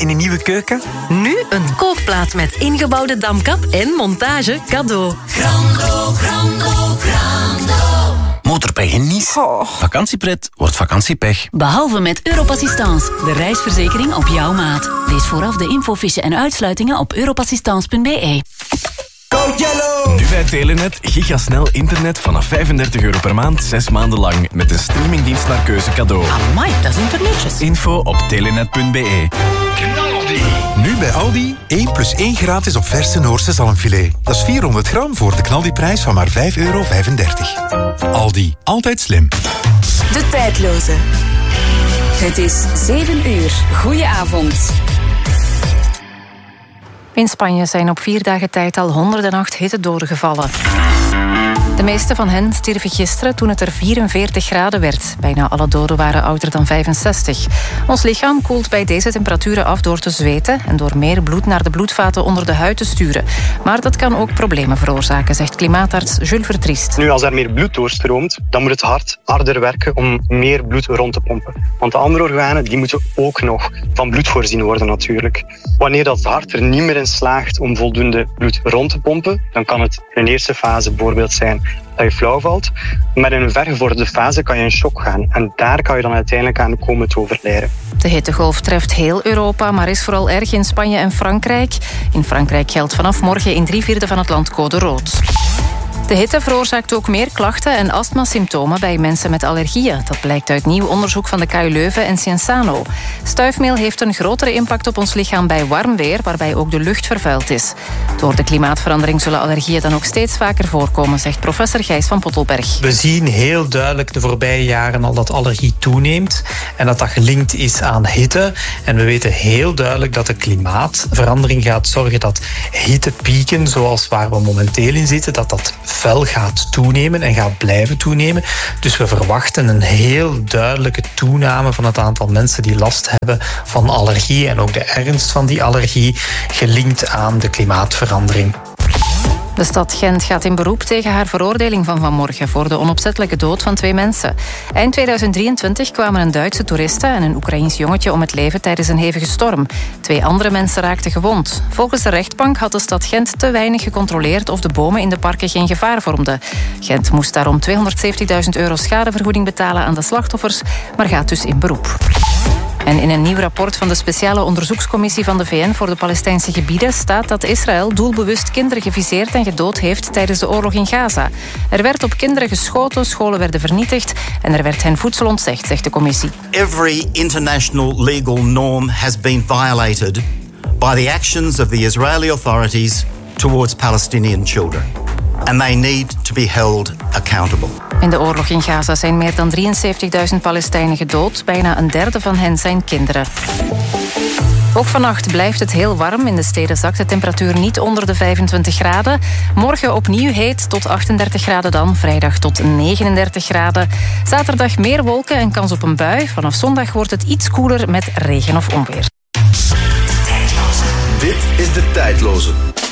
in een nieuwe keuken? Nu een kookplaat met ingebouwde damkap en montage cadeau. Grando. Motorpech en Nice. Vakantiepret wordt vakantiepech. Behalve met Europassistance, de reisverzekering op jouw maat. Lees vooraf de infofiche en uitsluitingen op europassistance.be. Nu bij Telenet gigasnel internet vanaf €35 per maand, 6 maanden lang. Met een streamingdienst naar keuze cadeau. Amai, dat is internetjes. Info op telenet.be. Nu bij Aldi, 1 + 1 gratis op verse Noorse zalmfilet. Dat is 400 gram voor de knaldiprijs van maar €5,35. Aldi, altijd slim. De tijdloze. Het is 7 uur. Goedenavond. In Spanje zijn op 4 dagen tijd al 108 hittedoden gevallen. De meeste van hen stierven gisteren toen het er 44 graden werd. Bijna alle doden waren ouder dan 65. Ons lichaam koelt bij deze temperaturen af door te zweten en door meer bloed naar de bloedvaten onder de huid te sturen. Maar dat kan ook problemen veroorzaken, zegt klimaatarts Jules Vertriest. Nu, als er meer bloed doorstroomt, dan moet het hart harder werken om meer bloed rond te pompen. Want de andere organen die moeten ook nog van bloed voorzien worden natuurlijk. Wanneer dat hart er niet meer in slaagt om voldoende bloed rond te pompen, dan kan het in een eerste fase bijvoorbeeld zijn dat je flauw valt. Maar in een vergevorderde fase kan je in shock gaan. En daar kan je dan uiteindelijk aan komen te overlijden. De hittegolf treft heel Europa, maar is vooral erg in Spanje en Frankrijk. In Frankrijk geldt vanaf morgen in 3/4 van het land code rood. De hitte veroorzaakt ook meer klachten en astmasymptomen bij mensen met allergieën. Dat blijkt uit nieuw onderzoek van de KU Leuven en Cienzano. Stuifmeel heeft een grotere impact op ons lichaam bij warm weer, waarbij ook de lucht vervuild is. Door de klimaatverandering zullen allergieën dan ook steeds vaker voorkomen, zegt professor Gijs van Pottelberg. We zien heel duidelijk de voorbije jaren al dat allergie toeneemt en dat gelinkt is aan hitte. En we weten heel duidelijk dat de klimaatverandering gaat zorgen dat hittepieken, zoals waar we momenteel in zitten, dat fel gaat toenemen en gaat blijven toenemen. Dus we verwachten een heel duidelijke toename van het aantal mensen die last hebben van allergie en ook de ernst van die allergie gelinkt aan de klimaatverandering. De stad Gent gaat in beroep tegen haar veroordeling van vanmorgen voor de onopzettelijke dood van 2 mensen. Eind 2023 kwamen een Duitse toeriste en een Oekraïens jongetje om het leven tijdens een hevige storm. 2 andere mensen raakten gewond. Volgens de rechtbank had de stad Gent te weinig gecontroleerd of de bomen in de parken geen gevaar vormden. Gent moest daarom €270.000 schadevergoeding betalen aan de slachtoffers, maar gaat dus in beroep. En in een nieuw rapport van de speciale onderzoekscommissie van de VN voor de Palestijnse gebieden staat dat Israël doelbewust kinderen geviseerd en gedood heeft tijdens de oorlog in Gaza. Er werd op kinderen geschoten, scholen werden vernietigd en er werd hen voedsel ontzegd, zegt de commissie. Every international legal norm has been violated by the actions of the Israeli authorities towards Palestinian children. And they need to be held accountable. In de oorlog in Gaza zijn meer dan 73.000 Palestijnen gedood. Bijna een derde van hen zijn kinderen. Ook vannacht blijft het heel warm. In de steden zakt de temperatuur niet onder de 25 graden. Morgen opnieuw heet tot 38 graden dan. Vrijdag tot 39 graden. Zaterdag meer wolken en kans op een bui. Vanaf zondag wordt het iets koeler met regen of onweer. Dit is De Tijdloze.